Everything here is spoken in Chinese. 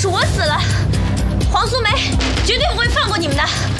是我死了，黄素梅绝对不会放过你们的。